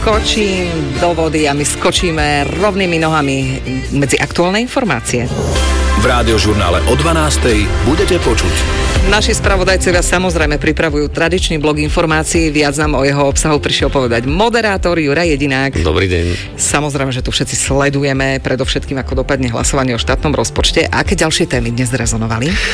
Skočím do vody a my skočíme rovnými nohami medzi aktuálne informácie. V Rádiožurnále o 12:00 budete počuť. Naši spravodajcovia samozrejme pripravujú tradičný blok informácií. Viac nám o jeho obsahu prišiel povedať moderátor Juraj Jedinák. Dobrý deň. Samozrejme, že tu všetci sledujeme, predovšetkým ako dopadne hlasovanie o štátnom rozpočte. Aké ďalšie témy dnes rezonovali?